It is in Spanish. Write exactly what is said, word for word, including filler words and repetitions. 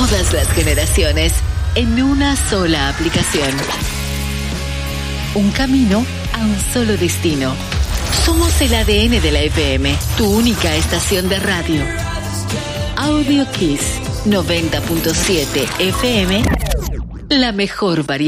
todas las generaciones en una sola aplicación. Un camino a un solo destino. Somos el A D N de la F M, tu única estación de radio. Audio Kiss noventa punto siete F M, la mejor variedad.